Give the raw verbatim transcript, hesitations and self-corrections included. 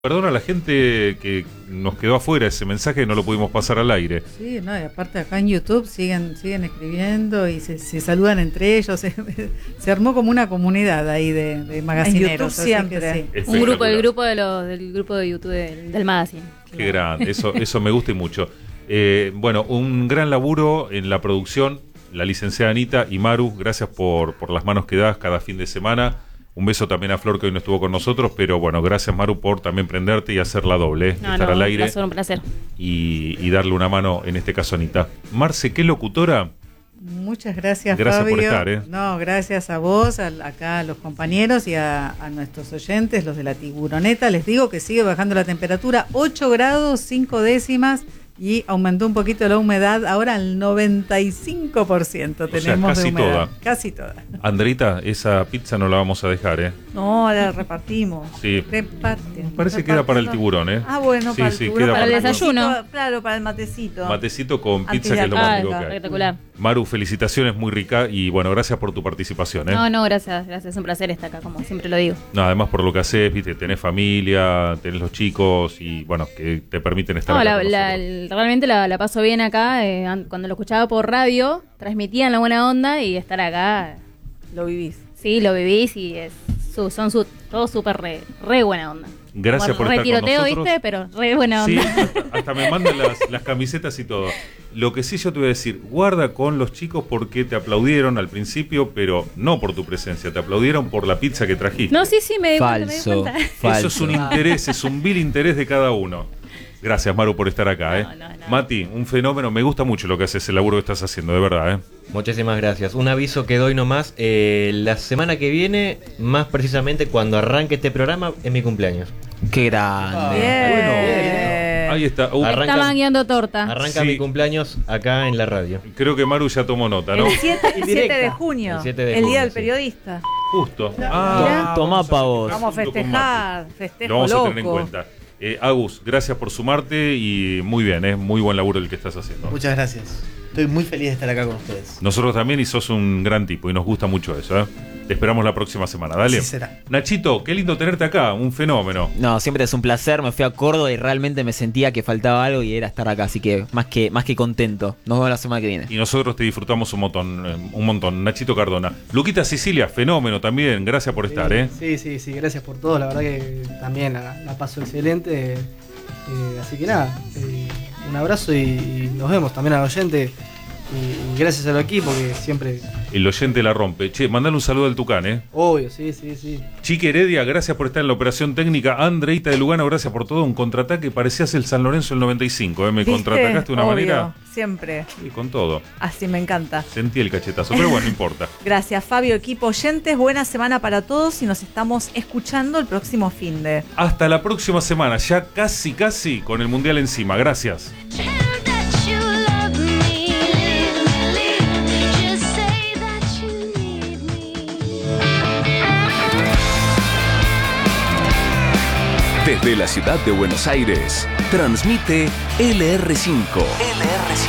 Perdona a la gente que nos quedó afuera ese mensaje, no lo pudimos pasar al aire. Sí, no, y aparte acá en YouTube siguen siguen escribiendo y se, se saludan entre ellos. Se, se armó como una comunidad ahí de, de magazineros. En YouTube siempre. Sí. Un grupo, el grupo de los, del grupo de YouTube del, del magazine. Qué grande, eso, eso me gusta y mucho. Eh, bueno, un gran laburo en la producción, la licenciada Anita y Maru, gracias por, por las manos que das cada fin de semana. Un beso también a Flor, que hoy no estuvo con nosotros, pero bueno, gracias Maru por también prenderte y hacer la doble, ¿eh? No, estar no, al aire. Un placer, un placer. Y, y darle una mano, en este caso a Anita. Marce, ¿qué locutora? Muchas gracias, Gracias Fabio. por estar, ¿eh? No, gracias a vos, a, acá a los compañeros y a, a nuestros oyentes, los de la Tiburoneta. Les digo que sigue bajando la temperatura, ocho grados, cinco décimas, y aumentó un poquito la humedad. Ahora al noventa y cinco por ciento tenemos o sea, casi de humedad. toda. Casi toda. Andreita, esa pizza no la vamos a dejar, ¿eh? No, la repartimos. Sí. Reparten. Parece que era para el tiburón, ¿eh? Ah, bueno, Sí, para el sí, tiburón, queda para el matecito, desayuno. Claro, para el matecito. Matecito con Antes pizza, de que es lo acá, más Ah, rico que hay. espectacular. Maru, felicitaciones, muy rica y bueno, gracias por tu participación, ¿eh? No, no, gracias, gracias. Es un placer estar acá, como siempre lo digo. No, además por lo que haces, viste, tenés familia, tenés los chicos y bueno, que te permiten estar No, acá la, con la, nosotros. realmente la, la paso bien acá. Eh, an- cuando lo escuchaba por radio, transmitían la buena onda y estar acá, Lo vivís. sí, lo vivís y es su, son su, todos súper re, re buena onda. Gracias por re estar con tiroteo, nosotros. ¿viste? Pero re buena Sí, onda. hasta, hasta me mandan las, las camisetas y todo. Lo que sí yo te voy a decir, guarda con los chicos porque te aplaudieron al principio, pero no por tu presencia, te aplaudieron por la pizza que trajiste. No, sí, sí, me di cuenta, me di Falso, cuenta. falso. Eso es un interés, es un vil interés de cada uno. Gracias, Maru, por estar acá, ¿eh? No, no, no. Mati, un fenómeno, me gusta mucho lo que haces, el laburo que estás haciendo, de verdad, ¿eh? Muchísimas gracias. Un aviso que doy nomás. Eh, la semana que viene, más precisamente cuando arranque este programa, es mi cumpleaños. Qué grande. Bien. Ahí está. Uh, Arranca- Está mangueando torta. Arranca Sí. mi cumpleaños acá en la radio. creo que Maru ya tomó nota, ¿no? El siete, el siete Directa. de junio. El siete de el junio, día del sí. periodista. Justo. Mirá. Ah, Tomá vamos a pa' vos. Vamos a junto con festejar. Mati. Festejo Lo vamos loco. a tener en cuenta. Eh, Agus, gracias por sumarte y muy bien, es muy buen laburo el que estás haciendo. Muchas gracias. Estoy muy feliz de estar acá con ustedes. Nosotros también y sos un gran tipo y nos gusta mucho eso, ¿eh? Te esperamos la próxima semana, dale. Así será. Nachito, qué lindo tenerte acá, un fenómeno. No, siempre es un placer. Me fui a Córdoba y realmente me sentía que faltaba algo y era estar acá. Así que más que, más que contento. Nos vemos la semana que viene. Y nosotros te disfrutamos un montón, eh, un montón. Nachito Cardona. Luquita Sicilia, fenómeno también, gracias por estar, ¿eh? Sí, sí, sí, gracias por todo, la verdad que también la, la paso excelente, eh, así que nada, eh, un abrazo y, y nos vemos también al oyente y, y gracias al equipo que siempre, El oyente la rompe. Che, mandale un saludo al Tucán, ¿eh? obvio, sí, sí, sí. Chique Heredia, gracias por estar en la operación técnica. Andreita de Lugano, gracias por todo. Un contraataque, parecías el San Lorenzo del noventa y cinco, ¿eh? Me ¿Viste? contraatacaste de una Obvio, manera. siempre. Y con todo. Así me encanta. Sentí el cachetazo, pero bueno, no importa. Gracias, Fabio, equipo oyentes. Buena semana para todos y nos estamos escuchando el próximo fin de. Hasta la próxima semana, ya casi, casi con el Mundial encima. Gracias. Desde la ciudad de Buenos Aires, transmite L R cinco. L R cinco.